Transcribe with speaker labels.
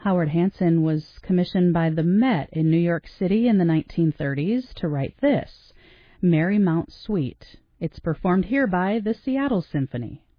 Speaker 1: Howard Hanson was commissioned by the Met in New York City in the 1930s to write this, Merry Mount Suite. It's performed here by the Seattle Symphony.